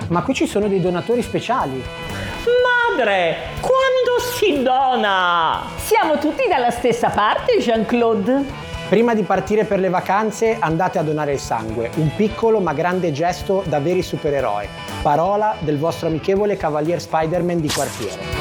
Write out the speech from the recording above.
Ma qui ci sono dei donatori speciali. Madre, quando si dona? Siamo tutti dalla stessa parte, Jean-Claude. Prima di partire per le vacanze andate a donare il sangue, un piccolo ma grande gesto da veri supereroi. Parola del vostro amichevole Cavalier Spider-Man di quartiere.